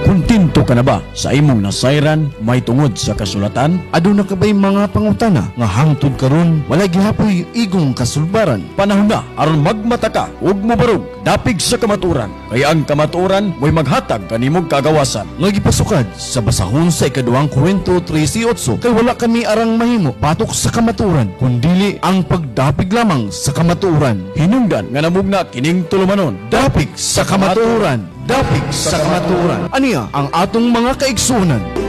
Kontento ka na ba sa imong nasayran may tungod sa kasulatan? Aduna ka ba'y mga pangutana nga hangtod karon walay gihapoy igong kasulbaran? Panahon na aron magmata ka ug mobarog dapig sa kamaturan. Kaya ang kamaturan mo'y maghatag kanimong kagawasan. Nga gipasukad sa basahon sa ikaduhang Korinto 13:8 kay wala kami arang mahimo patok sa kamaturan kundili ang pagdapig lamang sa kamaturan. Hinungdan nga namugna kining tulumanon. Dapig sa kamaturan. Dapig sa kamaturan. Aniya ang atong mga kaigsunan.